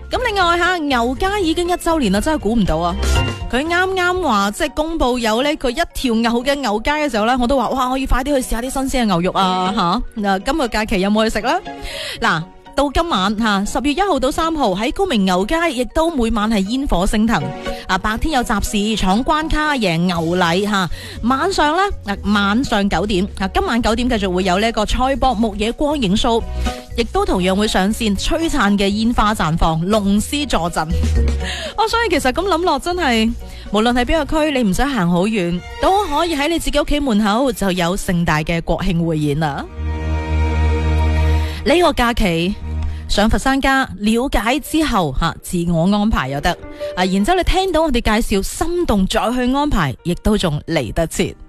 咁另外吓，牛街已經1周年啦，真係估唔到啊！佢啱啱話即係公布有呢佢一條牛嘅牛街嘅時候呢，我都話哇，我要快啲去試下啲新鮮嘅牛肉啊吓！嗱，今個假期有冇去食呢？嗱，到今晚吓10月1號到3號喺高明牛街，亦都每晚係煙火升騰。白天有集市、闖關卡、贏牛禮吓，晚上呢，晚上9點今晚9點繼續會有呢個賽博牧野光影 show， 亦都同樣會上線璀璨嘅煙花綻放，龍獅助陣。所以其實咁諗落，真係無論係邊個區，你唔使行好遠，都可以喺你自己屋企門口就有盛大嘅國慶匯演啦。呢個假期上佛山家了解之後自我安排又得然之後你聽到我哋介紹心動再去安排，亦都仲嚟得切。